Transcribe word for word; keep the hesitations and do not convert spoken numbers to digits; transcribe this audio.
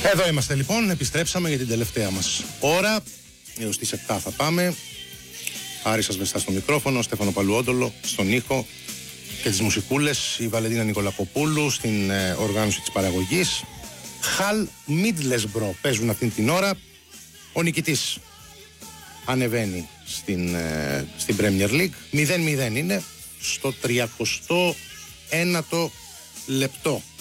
Εδώ είμαστε λοιπόν, επιστρέψαμε για την τελευταία μας ώρα. Έως τις επτά θα πάμε. Άρης Ασβεστά στο μικρόφωνο, Στέφανο Παλουόντολο στον ήχο και τις μουσικούλες, η Βαλεντίνα Νικολακοπούλου στην ε, οργάνωση της παραγωγής. Χαλ Μίτλεσμπρο παίζουν αυτήν την ώρα. Ο νικητής ανεβαίνει στην, ε, στην Premier League. μηδέν μηδέν είναι στο τριακοστό ένατο λεπτό.